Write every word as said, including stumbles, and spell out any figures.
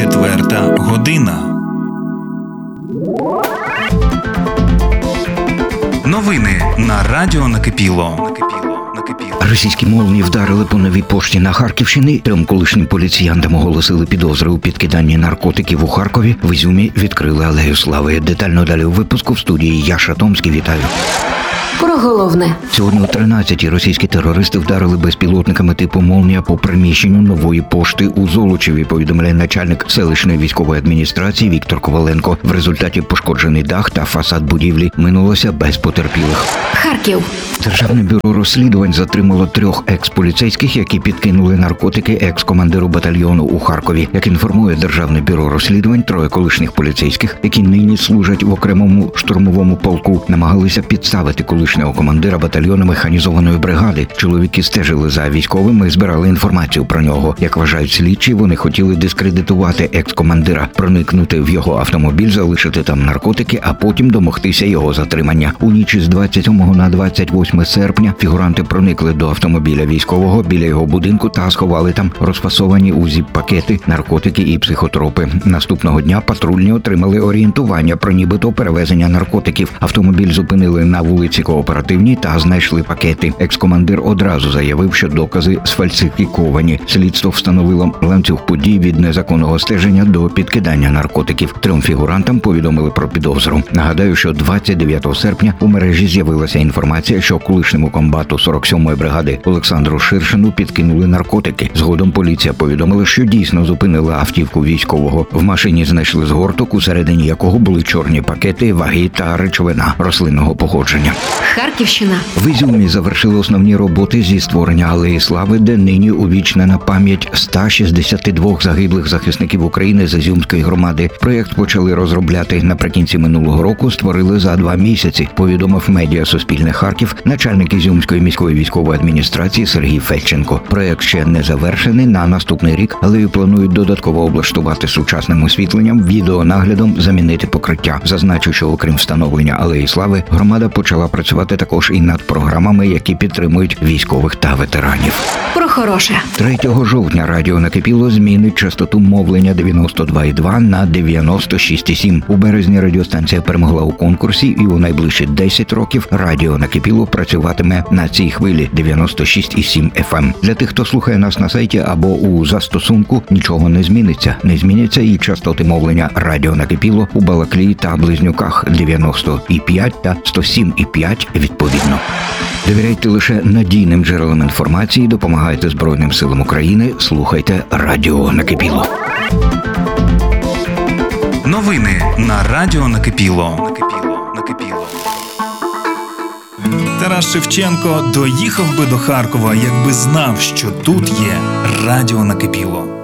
Четверта година. Новини на радіо Накипіло. Російські молні вдарили по Новій пошті на Харківщині. Трьом колишнім поліціянтам оголосили підозри у підкиданні наркотиків у Харкові. В Ізюмі відкрили алею слави. Детально далі у випуску. В студії Яша Томський. Вітаю. Про головне. Сьогодні о тринадцятій російські терористи вдарили безпілотниками типу «Молнія» по приміщенню Нової пошти у Золочеві, повідомляє начальник селищної військової адміністрації Віктор Коваленко. В результаті пошкоджений дах та фасад будівлі, минулося без потерпілих. Харків. Державне бюро розслідувань затримало трьох екс-поліцейських, які підкинули наркотики екс-командиру батальйону у Харкові. Як інформує Державне бюро розслідувань, троє колишніх поліцейських, які нині служать в окремому штурмовому полку, намагалися підставити колишнього командира батальйону механізованої бригади. Чоловіки стежили за військовим і збирали інформацію про нього. Як вважають слідчі, вони хотіли дискредитувати екс-командира, проникнути в його автомобіль, залишити там наркотики, а потім домогтися його затримання. У ніч з двадцять сьомого на двадцять восьме серпня фігуранти проникли до автомобіля військового біля його будинку та сховали там розфасовані у зіп-пакети наркотики і психотропи. Наступного дня патрульні отримали орієнтування про нібито перевезення наркотиків. Автомобіль зупинили на вулиці Кооперативній та знайшли пакети. Екс-командир одразу заявив, що докази сфальсифіковані. Слідство встановило ланцюг подій від незаконного стеження до підкидання наркотиків. Трьом фігурантам повідомили про підозру. Нагадаю, що двадцять дев'ятого серпня у мережі з'явилася інформація, що колишньому комбату сорок сьомої бригади Олександру Ширшину підкинули наркотики. Згодом поліція повідомила, що дійсно зупинила автівку військового. В машині знайшли згорток, усередині якого були чорні пакети, ваги та речовина рослинного походження. Харківщина. В Ізюмі завершили основні роботи зі створення алеї слави, де нині увічнена пам'ять ста шістдесяти двох загиблих захисників України з Ізюмської громади. Проєкт почали розробляти наприкінці минулого року, створили за два місяці, повідомив медіа Суспільне Харків начальник Ізюмської міської військової адміністрації Сергій Федченко. Проєкт ще не завершений. На наступний рік алею планують додатково облаштувати сучасним освітленням, відеонаглядом, замінити покриття. Зазначу, що окрім встановлення алеї слави, громада почала працювати також і над програмами, які підтримують військових та ветеранів. Про хороше. третього жовтня радіо Накипіло змінить частоту мовлення дев'яносто два і два на дев'яносто шість і сім. У березні радіостанція перемогла у конкурсі, і у найближчі десять років радіо Накипіло працюватиме на цій хвилі дев'яносто шість і сім еф ем. Для тих, хто слухає нас на сайті або у застосунку, нічого не зміниться. Не зміняться і частоти мовлення радіо Накипіло у Балаклії та Близнюках дев'яносто і п'ять та сто сім і п'ять відповідно. Довіряйте лише надійним джерелам інформації, допомагайте Збройним силам України, слухайте радіо Накипіло. Новини на радіо Накипіло. Накипіло. Накипіло. Тарас Шевченко доїхав би до Харкова, якби знав, що тут є радіо Накипіло.